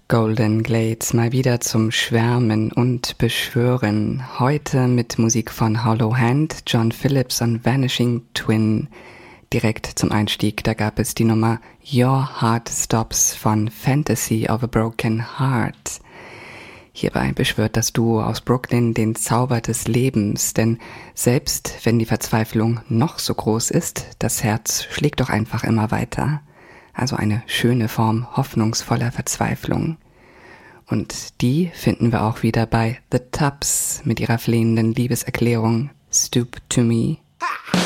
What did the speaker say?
Golden Glades mal wieder zum Schwärmen und Beschwören. Heute mit Musik von Hollow Hand, John Phillips und Vanishing Twin. Direkt zum Einstieg, da gab es die Nummer Your Heart Stops von Fantasy of a Broken Heart. Hierbei beschwört das Duo aus Brooklyn den Zauber des Lebens, denn selbst wenn die Verzweiflung noch so groß ist, das Herz schlägt doch einfach immer weiter. Also eine schöne Form hoffnungsvoller Verzweiflung. Und die finden wir auch wieder bei The Tubbs mit ihrer flehenden Liebeserklärung Stoop to Me. Ha!